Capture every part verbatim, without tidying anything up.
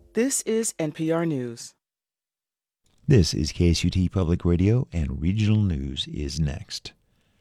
This is N P R News. This is K S U T Public Radio, and regional news is next.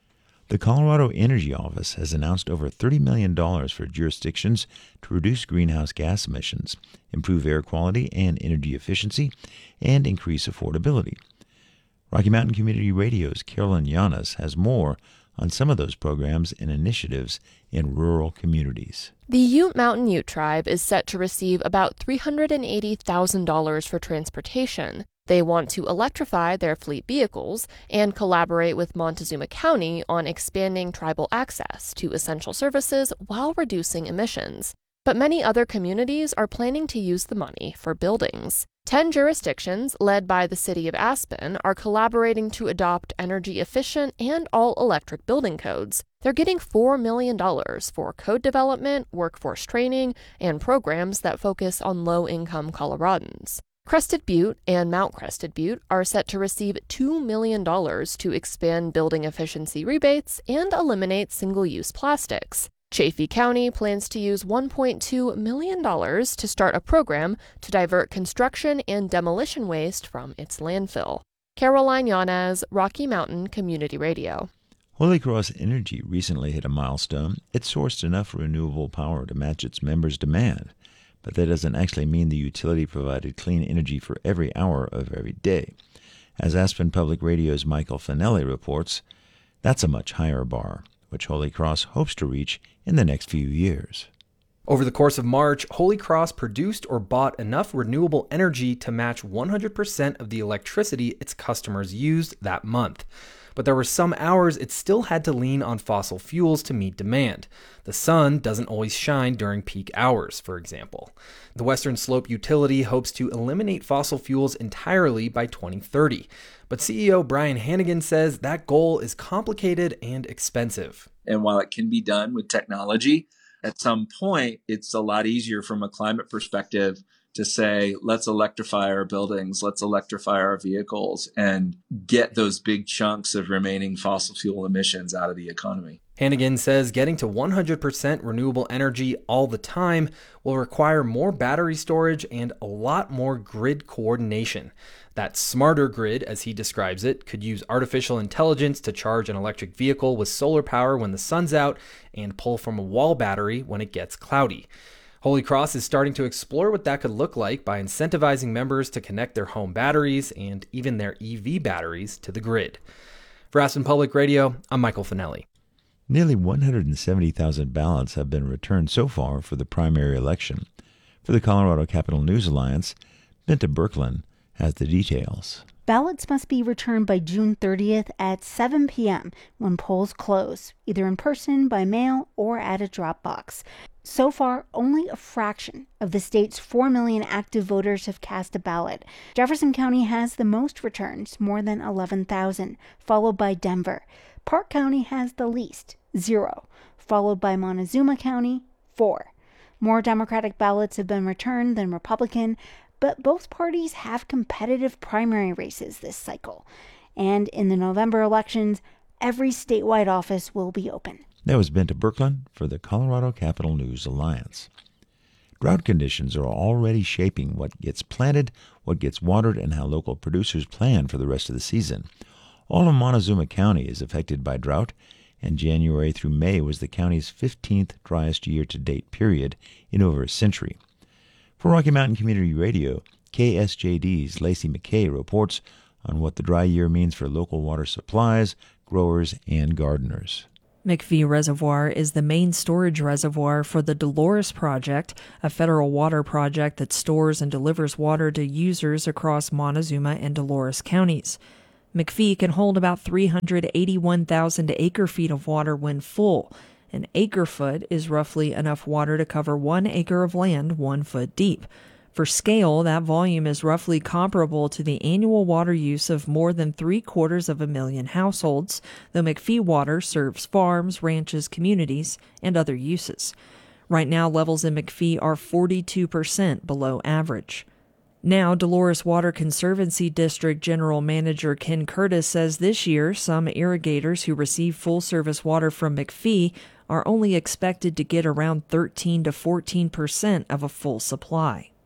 The Colorado Energy Office has announced over thirty million dollars for jurisdictions to reduce greenhouse gas emissions, improve air quality and energy efficiency, and increase affordability. Rocky Mountain Community Radio's Carolyn Llanas has more on some of those programs and initiatives in rural communities. The Ute Mountain Ute Tribe is set to receive about three hundred eighty thousand dollars for transportation. They want to electrify their fleet vehicles and collaborate with Montezuma County on expanding tribal access to essential services while reducing emissions. But many other communities are planning to use the money for buildings. Ten jurisdictions, led by the city of Aspen, are collaborating to adopt energy-efficient and all-electric building codes. They're getting four million dollars for code development, workforce training, and programs that focus on low-income Coloradans. Crested Butte and Mount Crested Butte are set to receive two million dollars to expand building efficiency rebates and eliminate single-use plastics. Chaffee County plans to use one point two million dollars to start a program to divert construction and demolition waste from its landfill. Caroline Llanas, Rocky Mountain Community Radio. Holy Cross Energy recently hit a milestone. It sourced enough renewable power to match its members' demand. But that doesn't actually mean the utility provided clean energy for every hour of every day. As Aspen Public Radio's Michael Finelli reports, that's a much higher bar, which Holy Cross hopes to reach in the next few years. Over the course of March, Holy Cross produced or bought enough renewable energy to match one hundred percent of the electricity its customers used that month. But there were some hours it still had to lean on fossil fuels to meet demand. The sun doesn't always shine during peak hours, for example. The Western Slope utility hopes to eliminate fossil fuels entirely by twenty thirty. But C E O Brian Hannigan says that goal is complicated and expensive. And while it can be done with technology, at some point, it's a lot easier from a climate perspective to say, let's electrify our buildings, let's electrify our vehicles, and get those big chunks of remaining fossil fuel emissions out of the economy. Hannigan says getting to one hundred percent renewable energy all the time will require more battery storage and a lot more grid coordination. That smarter grid, as he describes it, could use artificial intelligence to charge an electric vehicle with solar power when the sun's out and pull from a wall battery when it gets cloudy. Holy Cross is starting to explore what that could look like by incentivizing members to connect their home batteries and even their E V batteries to the grid. For Aspen Public Radio, I'm Michael Finelli. Nearly one hundred seventy thousand ballots have been returned so far for the primary election. For the Colorado Capital News Alliance, Benta Berklin has the details. Ballots must be returned by June thirtieth at seven p.m. when polls close, either in person, by mail, or at a drop box. So far, only a fraction of the state's four million active voters have cast a ballot. Jefferson County has the most returns, more than eleven thousand, followed by Denver. Park County has the least, zero, followed by Montezuma County, four. More Democratic ballots have been returned than Republican, but both parties have competitive primary races this cycle. And in the November elections, every statewide office will be open. That was Benta Berklin for the Colorado Capital News Alliance. Drought conditions are already shaping what gets planted, what gets watered, and how local producers plan for the rest of the season. All of Montezuma County is affected by drought, and January through May was the county's fifteenth driest year-to-date period in over a century. For Rocky Mountain Community Radio, K S J D's Lacey McKay reports on what the dry year means for local water supplies, growers, and gardeners. McPhee Reservoir is the main storage reservoir for the Dolores Project, a federal water project that stores and delivers water to users across Montezuma and Dolores counties. McPhee can hold about three hundred eighty-one thousand acre-feet of water when full. An acre-foot is roughly enough water to cover one acre of land one foot deep. For scale, that volume is roughly comparable to the annual water use of more than three-quarters of a million households, though McPhee Water serves farms, ranches, communities, and other uses. Right now, levels in McPhee are forty-two percent below average. Now, Dolores Water Conservancy District General Manager Ken Curtis says this year some irrigators who receive full-service water from McPhee are only expected to get around thirteen to fourteen percent of a full supply.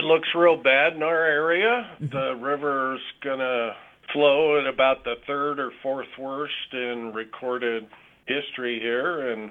looks real bad in our area. The river's going to flow at about the third or fourth worst in recorded history here, and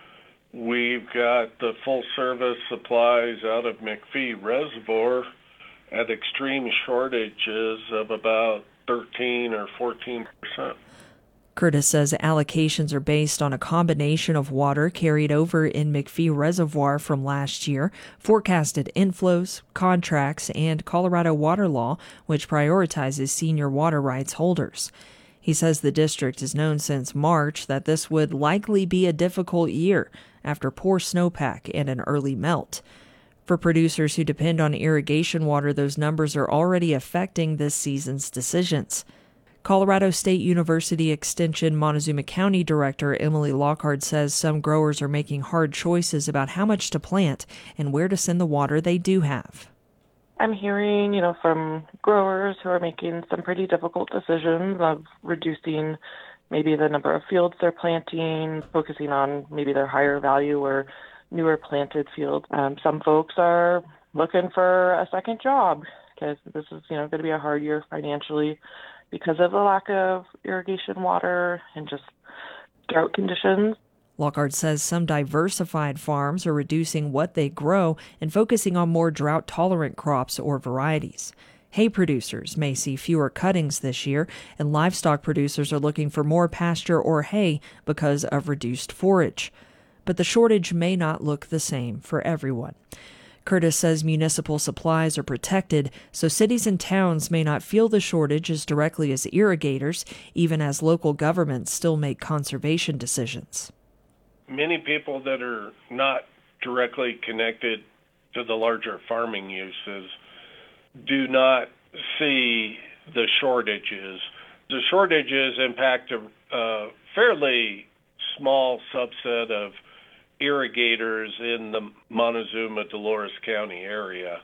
we've got the full-service supplies out of McPhee Reservoir at extreme shortages of about thirteen or fourteen percent. Curtis says allocations are based on a combination of water carried over in McPhee Reservoir from last year, forecasted inflows, contracts, and Colorado water law, which prioritizes senior water rights holders. He says the district has known since March that this would likely be a difficult year after poor snowpack and an early melt. For producers who depend on irrigation water, those numbers are already affecting this season's decisions. Colorado State University Extension Montezuma County Director Emily Lockhart says some growers are making hard choices about how much to plant and where to send the water they do have. I'm hearing, you know, from growers who are making some pretty difficult decisions of reducing maybe the number of fields they're planting, focusing on maybe their higher value or newer planted fields. Um, some folks are looking for a second job because this is, you know, going to be a hard year financially because of the lack of irrigation water and just drought conditions. Lockhart says some diversified farms are reducing what they grow and focusing on more drought-tolerant crops or varieties. Hay producers may see fewer cuttings this year, and livestock producers are looking for more pasture or hay because of reduced forage. But the shortage may not look the same for everyone. Curtis says municipal supplies are protected, so cities and towns may not feel the shortage as directly as irrigators, even as local governments still make conservation decisions. Many people that are not directly connected to the larger farming uses do not see the shortages. The shortages impact a, a fairly small subset of irrigators in the Montezuma-Dolores County area.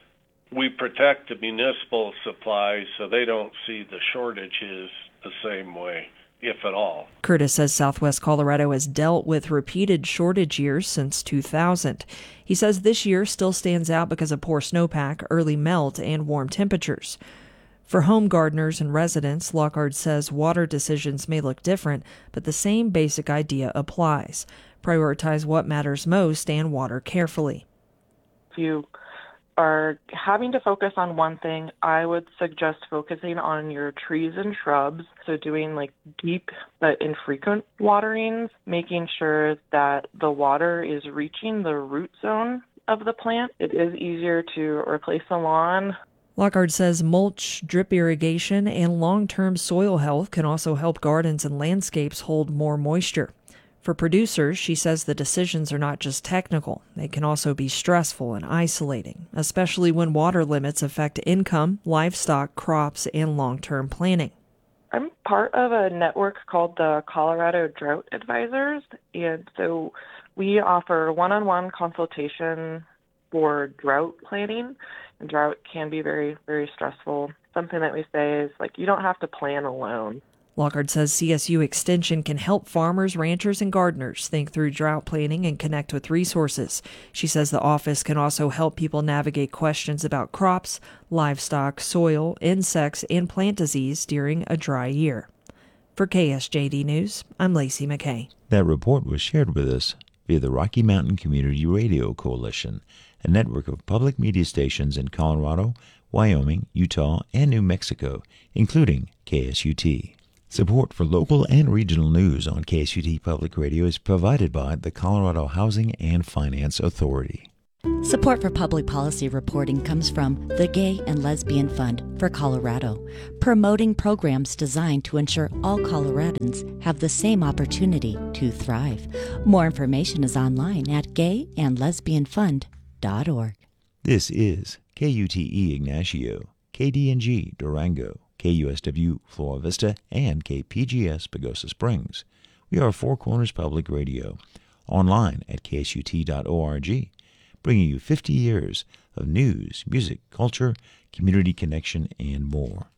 We protect the municipal supplies so they don't see the shortages the same way, if at all. Curtis says Southwest Colorado has dealt with repeated shortage years since two thousand. He says this year still stands out because of poor snowpack, early melt, and warm temperatures. For home gardeners and residents, Lockhart says water decisions may look different, but the same basic idea applies. Prioritize what matters most and water carefully. If you are having to focus on one thing, I would suggest focusing on your trees and shrubs. So doing like deep but infrequent waterings, making sure that the water is reaching the root zone of the plant. It is easier to replace the lawn. Lockhart says mulch, drip irrigation, and long-term soil health can also help gardens and landscapes hold more moisture. For producers, she says the decisions are not just technical. They can also be stressful and isolating, especially when water limits affect income, livestock, crops, and long-term planning. I'm part of a network called the Colorado Drought Advisors, and so we offer one-on-one consultation for drought planning. And drought can be very, very stressful. Something that we say is, like, you don't have to plan alone. Lockhart says C S U Extension can help farmers, ranchers, and gardeners think through drought planning and connect with resources. She says the office can also help people navigate questions about crops, livestock, soil, insects, and plant disease during a dry year. For K S J D News, I'm Lacey McKay. That report was shared with us via the Rocky Mountain Community Radio Coalition, a network of public media stations in Colorado, Wyoming, Utah, and New Mexico, including K S U T. Support for local and regional news on K S U T Public Radio is provided by the Colorado Housing and Finance Authority. Support for public policy reporting comes from the Gay and Lesbian Fund for Colorado, promoting programs designed to ensure all Coloradans have the same opportunity to thrive. More information is online at gay and lesbian fund dot org. This is K U T E Ignacio, K D N G Durango, K U S W Flora Vista, and K P G S Pagosa Springs. We are Four Corners Public Radio, online at K S U T dot org, bringing you fifty years of news, music, culture, community connection, and more.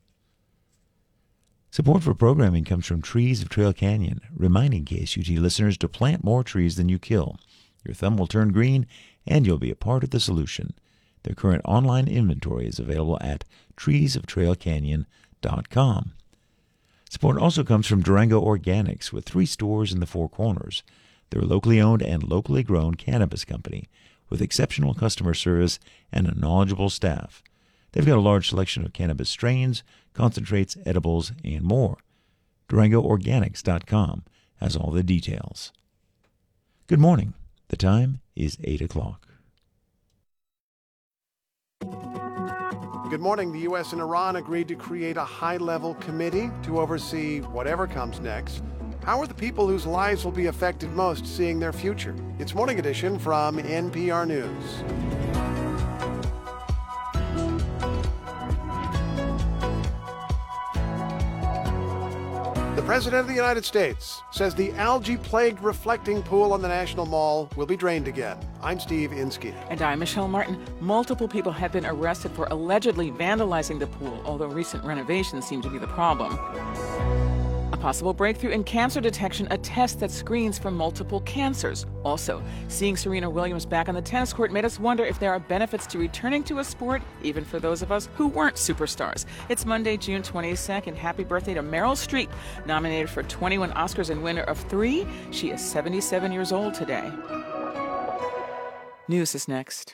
Support for programming comes from Trees of Trail Canyon, reminding K S U T listeners to plant more trees than you kill. Your thumb will turn green, and you'll be a part of the solution. Their current online inventory is available at trees of trail canyon dot com. Support also comes from Durango Organics, with three stores in the Four Corners. They're a locally owned and locally grown cannabis company with exceptional customer service and a knowledgeable staff. They've got a large selection of cannabis strains, concentrates, edibles, and more. Durango Organics dot com has all the details. Good morning. The time is eight o'clock. Good morning. The U S and Iran agreed to create a high-level committee to oversee whatever comes next. How are the people whose lives will be affected most seeing their future? It's Morning Edition from N P R News. The President of the United States says the algae-plagued reflecting pool on the National Mall will be drained again. I'm Steve Inskeep. And I'm Michelle Martin. Multiple people have been arrested for allegedly vandalizing the pool, although recent renovations seem to be the problem. A possible breakthrough in cancer detection, a test that screens for multiple cancers. Also, seeing Serena Williams back on the tennis court made us wonder if there are benefits to returning to a sport, even for those of us who weren't superstars. It's Monday, June twenty-second. Happy birthday to Meryl Streep, nominated for twenty-one Oscars and winner of three. She is seventy-seven years old today. News is next.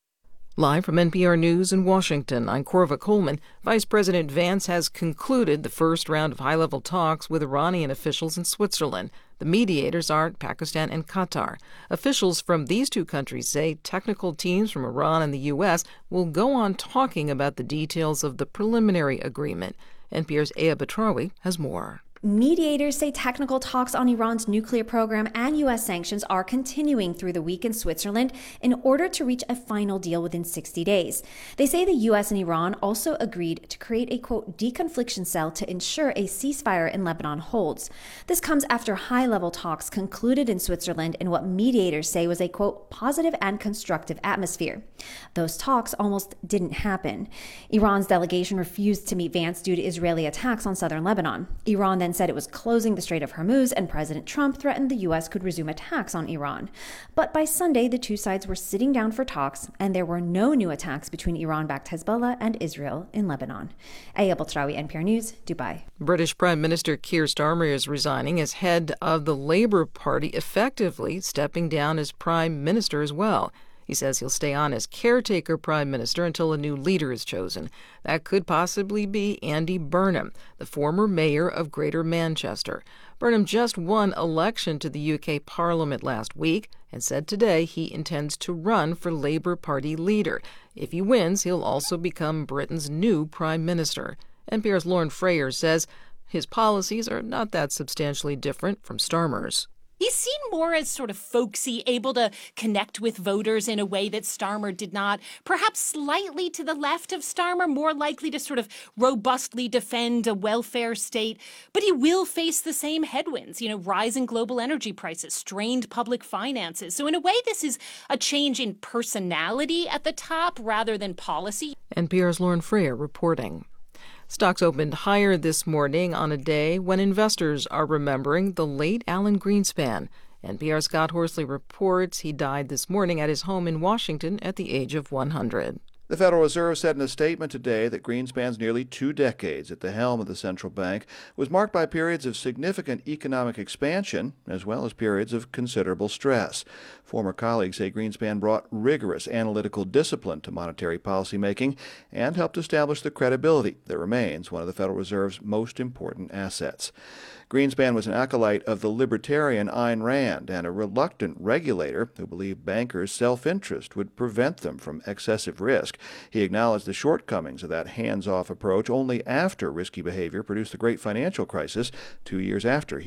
Live from N P R News in Washington, I'm Corva Coleman. Vice President Vance has concluded the first round of high-level talks with Iranian officials in Switzerland. The mediators are Pakistan and Qatar. Officials from these two countries say technical teams from Iran and the U S will go on talking about the details of the preliminary agreement. N P R's Aya Batrawi has more. Mediators say technical talks on Iran's nuclear program and U S sanctions are continuing through the week in Switzerland in order to reach a final deal within sixty days. They say the U S and Iran also agreed to create a, quote, deconfliction cell to ensure a ceasefire in Lebanon holds. This comes after high-level talks concluded in Switzerland in what mediators say was a, quote, positive and constructive atmosphere. Those talks almost didn't happen. Iran's delegation refused to meet Vance due to Israeli attacks on southern Lebanon. Iran then said it was closing the Strait of Hormuz, and President Trump threatened the U S could resume attacks on Iran. But by Sunday, the two sides were sitting down for talks, and there were no new attacks between Iran-backed Hezbollah and Israel in Lebanon. Aya Batrawi, N P R News, Dubai. British Prime Minister Keir Starmer is resigning as head of the Labour Party, effectively stepping down as Prime Minister as well. He says he'll stay on as caretaker prime minister until a new leader is chosen. That could possibly be Andy Burnham, the former mayor of Greater Manchester. Burnham just won election to the U K Parliament last week and said today he intends to run for Labour Party leader. If he wins, he'll also become Britain's new prime minister. N P R's Lauren Frayer says his policies are not that substantially different from Starmer's. He's seen more as sort of folksy, able to connect with voters in a way that Starmer did not. Perhaps slightly to the left of Starmer, more likely to sort of robustly defend a welfare state. But he will face the same headwinds, you know, rising global energy prices, strained public finances. So in a way, this is a change in personality at the top rather than policy. N P R's Lauren Frayer reporting. Stocks opened higher this morning on a day when investors are remembering the late Alan Greenspan. N P R's Scott Horsley reports he died this morning at his home in Washington at the age of one hundred. The Federal Reserve said in a statement today that Greenspan's nearly two decades at the helm of the central bank was marked by periods of significant economic expansion as well as periods of considerable stress. Former colleagues say Greenspan brought rigorous analytical discipline to monetary policymaking and helped establish the credibility that remains one of the Federal Reserve's most important assets. Greenspan was an acolyte of the libertarian Ayn Rand and a reluctant regulator who believed bankers' self-interest would prevent them from excessive risk. He acknowledged the shortcomings of that hands-off approach only after risky behavior produced the great financial crisis two years after he